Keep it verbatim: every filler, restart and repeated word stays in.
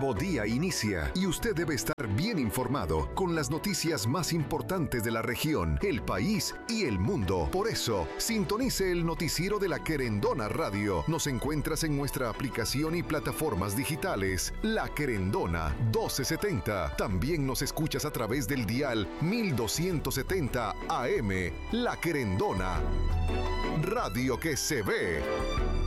nuevo día inicia y usted debe estar bien informado con las noticias más importantes de la región, el país y el mundo. Por eso, sintonice el noticiero de La Querendona Radio. Nos encuentras en nuestra aplicación y plataformas digitales. La Querendona doce setenta. También nos escuchas a través del dial mil doscientos setenta A M. La Querendona. Radio que se ve.